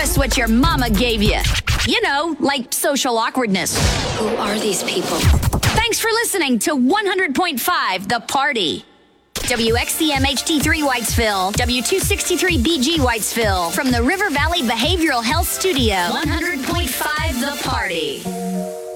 guess what your mama gave you. You know, like social awkwardness. Who are these people? Thanks for listening to 100.5 The Party. WXCM HD3 Whitesville, W263BG Whitesville, from the River Valley Behavioral Health Studio. 100.5 The Party.